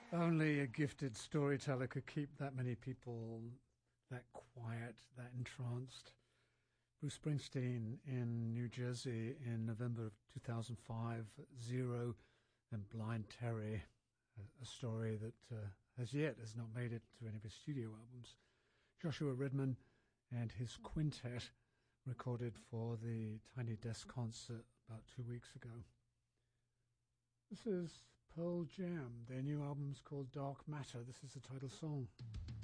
Only a gifted storyteller could keep that many people that quiet, that entranced. Bruce Springsteen in New Jersey in November of 2005, Zero and Blind Terry, a story that has not made it to any of his studio albums. Joshua Redman and his quintet recorded for the Tiny Desk concert about 2 weeks ago. This is Pearl Jam. Their new album's called Dark Matter. This is the title song.